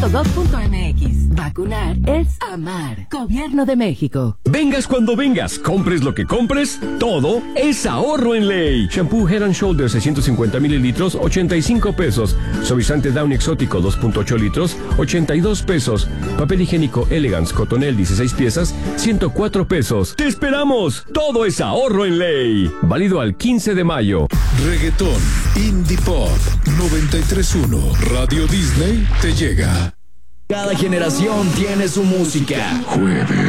.gov.mx. Vacunar es amar. Gobierno de México. Vengas cuando vengas, compres lo que compres, todo es ahorro en ley. Shampoo Head and Shoulders 650 mililitros, 85 pesos. Suavizante Down Exótico 2.8 litros, 82 pesos. Papel higiénico Elegance Cotonel 16 piezas, 104 pesos. ¡Te esperamos! Todo es ahorro en ley. Válido al 15 de mayo. Reggaetón, Indie Pop, 93.1, Radio Disney te llega. Cada generación tiene su música. Jueves.